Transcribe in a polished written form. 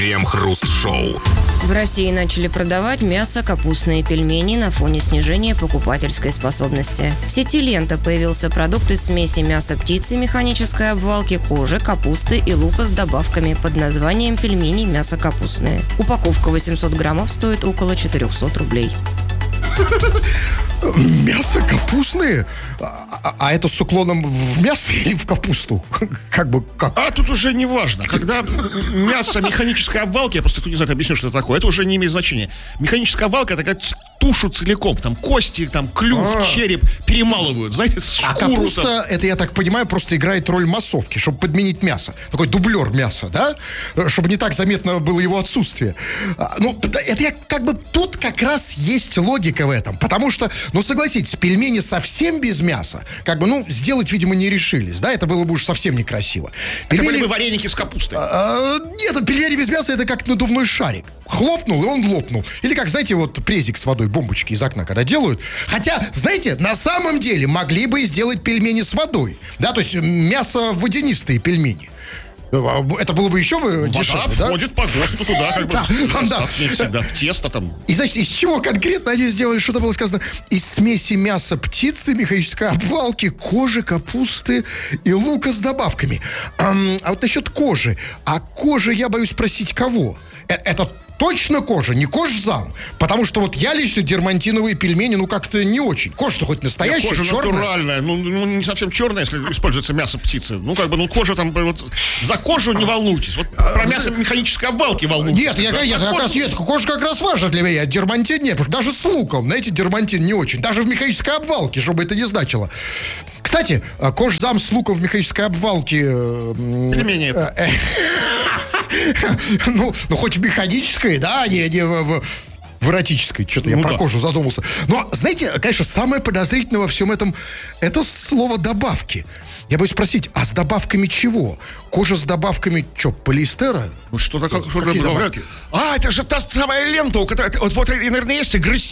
Крем-хруст-шоу. В России начали продавать мясо-капустные пельмени на фоне снижения покупательской способности. В сети «Лента» появился продукт из смеси мяса птицы, механической обвалки, кожи, капусты и лука с добавками под названием «Пельмени мясо-капустные». Упаковка 800 граммов стоит около 400 рублей. Мясо капустные? А это с уклоном в мясо или в капусту? Как? А тут уже не важно. Когда мясо механической обвалки, я просто не знаю, объясню, что это такое, это уже не имеет значения. Механическая обвалка — это как тушу целиком, там кости, там клюв, череп перемалывают, знаете, шкуру. А капуста, это, я так понимаю, просто играет роль массовки, чтобы подменить мясо. Такой дублер мяса, да? Чтобы не так заметно было его отсутствие. Ну, это я тут как раз есть логика в этом. Потому что, согласитесь, пельмени совсем без мяса, сделать, видимо, не решились, да? Это было бы уж совсем некрасиво. Это были бы вареники с капустой. Нет, пельмени без мяса — это как надувной шарик. Хлопнул, и он лопнул. Или как, знаете, презик с водой, бомбочки из окна, когда делают. Хотя, знаете, на самом деле могли бы и сделать пельмени с водой. Да, то есть мясо-водянистые пельмени. Это было бы еще дешевле, да? Входит по ГОСТу туда, не всегда в тесто там. И, значит, из чего конкретно они сделали, что-то было сказано? Из смеси мяса птицы, механической обвалки, кожи, капусты и лука с добавками. А вот насчет кожи. А кожи, я боюсь спросить, кого? Это точно кожа, не кожзам. Потому что я лично дермантиновые пельмени, как-то не очень. Кожа-то хоть настоящая, кожа черная. Натуральная, не совсем черная, если используется мясо птицы. Кожа там, за кожу не волнуйтесь. Про мясо механической обвалки волнуйтесь. Нет, кожа как раз важна для меня. Дермантин нет, потому что даже с луком, знаете, дермантин не очень. Даже в механической обвалке, чтобы это не значило. Кстати, кожзам с луком в механической обвалке... Пельмени это. Хоть в механической, да, не в эротической. Что-то я про кожу задумался. Но, знаете, конечно, самое подозрительное во всем этом — это слово «добавки». Я боюсь спросить, а с добавками чего? Кожа с добавками, полиэстера? Что-то добавляют. Это же та самая лента, у которой, наверное, есть агрессивность.